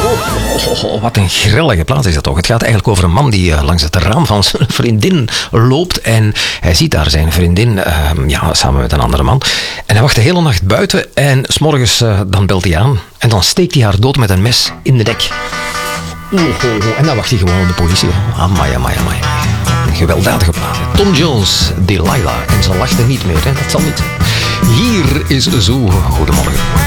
Wat een grillige plaats is dat toch. Het gaat eigenlijk over een man die langs het raam van zijn vriendin loopt. En hij ziet daar zijn vriendin samen met een andere man. En hij wacht de hele nacht buiten. En 's morgens dan belt hij aan. En dan steekt hij haar dood met een mes in de nek. En dan wacht hij gewoon op de politie. Amai. Een gewelddadige plaat. Tom Jones, Delilah. En ze lachte niet meer. Hè? Dat zal niet zijn. Hier is Zo. Goedemorgen.